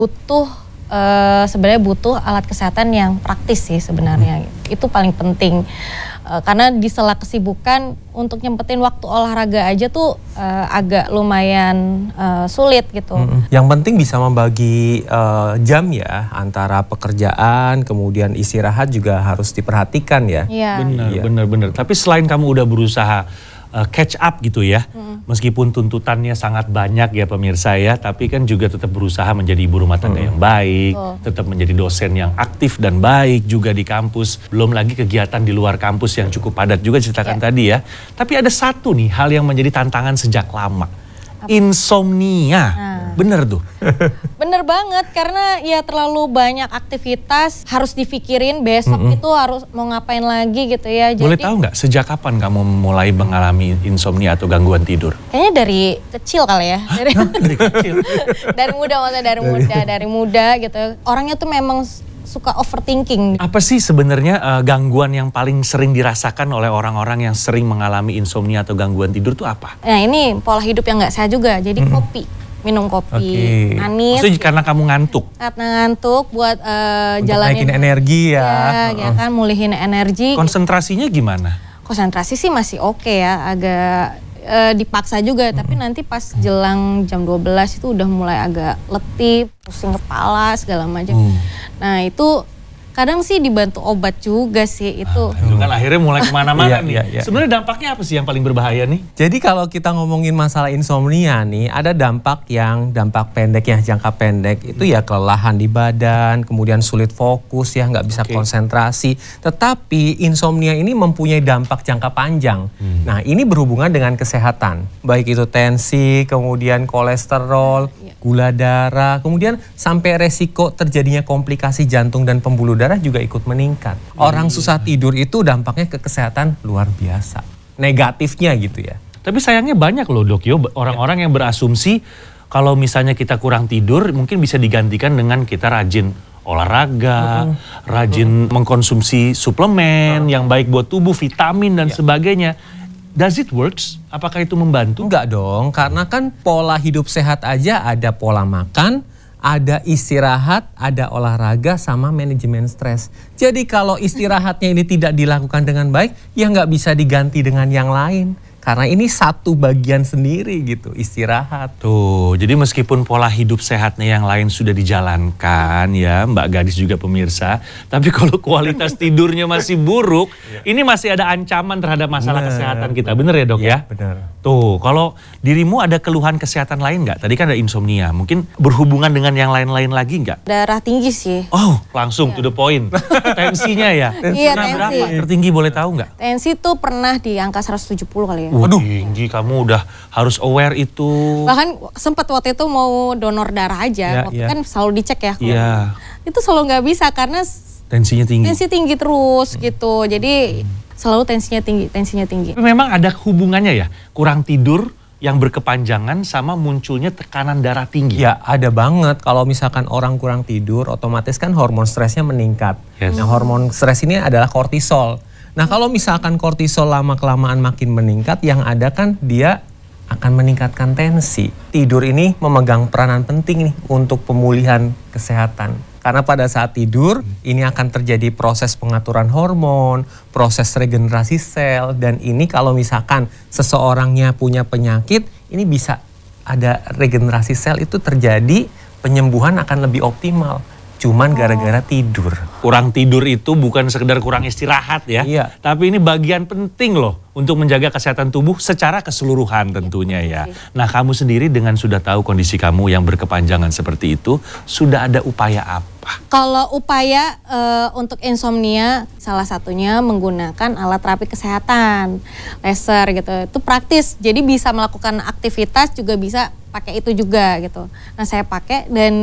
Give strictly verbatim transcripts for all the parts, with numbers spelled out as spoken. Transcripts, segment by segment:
Butuh uh, sebenarnya butuh alat kesehatan yang praktis sih sebenarnya. Hmm. Itu paling penting. Uh, karena di sela kesibukan untuk nyempetin waktu olahraga aja tuh uh, agak lumayan uh, sulit gitu. Hmm. Yang penting bisa membagi uh, jam ya antara pekerjaan kemudian istirahat juga harus diperhatikan ya. Iya. Benar, iya. benar, benar. Tapi selain kamu udah berusaha uh, catch up gitu ya, hmm. meskipun tuntutannya sangat banyak ya pemirsa ya, tapi kan juga tetap berusaha menjadi ibu rumah tangga hmm. yang baik, oh. tetap menjadi dosen yang aktif dan baik juga di kampus. Belum lagi kegiatan di luar kampus yang cukup padat juga ceritakan yeah. tadi ya. Tapi ada satu nih hal yang menjadi tantangan sejak lama. Apa? Insomnia. Nah. Bener tuh. Bener banget karena ya terlalu banyak aktivitas harus dipikirin besok mm-hmm. itu harus mau ngapain lagi gitu ya. Boleh Jadi, tahu nggak sejak kapan kamu mulai mengalami insomnia atau gangguan tidur? Kayaknya dari kecil kali ya. Dari, dari kecil. Dari muda maksudnya dari muda dari muda gitu. Orangnya tuh memang suka overthinking. Apa sih sebenarnya uh, gangguan yang paling sering dirasakan oleh orang-orang yang sering mengalami insomnia atau gangguan tidur tuh apa? Nah ini pola hidup yang nggak sehat juga. Jadi mm-hmm. kopi. Minum kopi okay. manis. Maksudnya karena kamu ngantuk? Karena ngantuk buat uh, Untuk jalanin. naikin energi ya. Ya, ya kan mulihin energi. Konsentrasinya gimana? Konsentrasi sih masih oke okay ya, agak uh, dipaksa juga. Hmm. Tapi nanti pas jelang jam dua belas itu udah mulai agak letih, pusing kepala segala macam. Hmm. Nah itu kadang sih dibantu obat juga sih itu. Ah, itu kan akhirnya mulai kemana-mana nih. Iya, iya. Sebenarnya dampaknya apa sih yang paling berbahaya nih? Jadi kalau kita ngomongin masalah insomnia nih, ada dampak yang dampak pendek yang jangka pendek itu ya kelelahan di badan, kemudian sulit fokus ya, nggak bisa okay. konsentrasi. Tetapi insomnia ini mempunyai dampak jangka panjang. Hmm. Nah ini berhubungan dengan kesehatan, baik itu tensi, kemudian kolesterol, ya. gula darah, kemudian sampai resiko terjadinya komplikasi jantung dan pembuluh darah juga ikut meningkat. Orang susah tidur itu dampaknya ke kesehatan luar biasa. Negatifnya gitu ya. Tapi sayangnya banyak loh dok yo, orang-orang yang berasumsi kalau misalnya kita kurang tidur mungkin bisa digantikan dengan kita rajin olahraga, uh-uh. rajin uh-uh. mengkonsumsi suplemen uh-uh. yang baik buat tubuh, vitamin dan yeah. sebagainya. Does it works? Apakah itu membantu? Enggak dong, karena kan pola hidup sehat aja ada pola makan, ada istirahat, ada olahraga, sama manajemen stres. Jadi kalau istirahatnya ini tidak dilakukan dengan baik, ya nggak bisa diganti dengan yang lain. Karena ini satu bagian sendiri gitu, istirahat. Tuh, jadi meskipun pola hidup sehatnya yang lain sudah dijalankan ya, Mbak Gadis juga pemirsa. Tapi kalau kualitas tidurnya masih buruk, ini masih ada ancaman terhadap masalah bener. kesehatan kita. Bener ya dok ya? Ya benar. Tuh, kalau dirimu ada keluhan kesehatan lain nggak? Tadi kan ada insomnia, mungkin berhubungan dengan yang lain-lain lagi nggak? Darah tinggi sih. Oh, langsung ya. to the point. Tensinya ya? Iya, pernah tensi. berapa? Tertinggi boleh tahu nggak? Tensi tuh pernah di angka seratus tujuh puluh kali ya. Waduh, tinggi, kamu udah harus aware itu. Bahkan sempat waktu itu mau donor darah aja, ya, waktu ya. kan selalu dicek ya. Iya. Itu selalu nggak bisa karena tensinya tinggi. Tensi tinggi terus hmm. gitu, jadi hmm. selalu tensinya tinggi, tensinya tinggi. Tapi memang ada hubungannya ya, kurang tidur yang berkepanjangan sama munculnya tekanan darah tinggi. Ya ada banget, kalau misalkan orang kurang tidur, otomatis kan hormon stresnya meningkat. Yes. Nah hormon stres ini adalah kortisol. Nah kalau misalkan kortisol lama-kelamaan makin meningkat, yang ada kan dia akan meningkatkan tensi. Tidur ini memegang peranan penting nih untuk pemulihan kesehatan. Karena pada saat tidur, ini akan terjadi proses pengaturan hormon, proses regenerasi sel, dan ini kalau misalkan seseorangnya punya penyakit, ini bisa ada regenerasi sel itu terjadi, penyembuhan akan lebih optimal. Cuman gara-gara tidur. Kurang tidur itu bukan sekedar kurang istirahat ya. Iya. Tapi ini bagian penting loh untuk menjaga kesehatan tubuh secara keseluruhan tentunya ya. Nah kamu sendiri dengan sudah tahu kondisi kamu yang berkepanjangan seperti itu, sudah ada upaya apa? Kalau upaya e, untuk insomnia salah satunya menggunakan alat terapi kesehatan, laser gitu. Itu praktis, jadi bisa melakukan aktivitas juga bisa pakai itu juga gitu. Nah saya pakai dan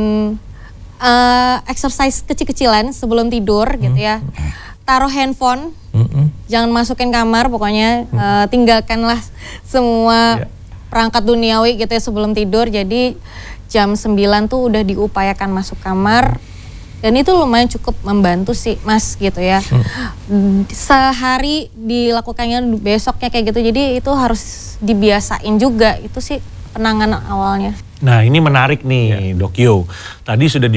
Uh, exercise kecil-kecilan sebelum tidur hmm. gitu ya. Taruh handphone, hmm. jangan masukin kamar pokoknya, hmm. uh, tinggalkanlah semua yeah. perangkat duniawi gitu ya sebelum tidur. Jadi jam sembilan tuh udah diupayakan masuk kamar. Dan itu lumayan cukup membantu sih mas gitu ya. Hmm. Sehari dilakukannya besoknya kayak gitu. Jadi itu harus dibiasain juga, itu sih penanganan awalnya. Nah ini menarik nih ya. Dok Yo. Tadi sudah di